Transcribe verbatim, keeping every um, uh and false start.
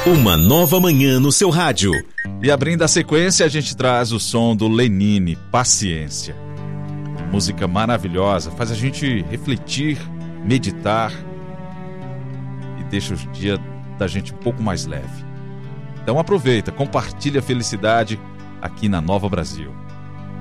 Uma nova manhã no seu rádio. E abrindo a sequência, a gente traz o som do Lenine, Paciência. Música maravilhosa, faz a gente refletir, meditar e deixa o dia da gente um pouco mais leve. Então aproveita, compartilha a felicidade aqui na Nova Brasil.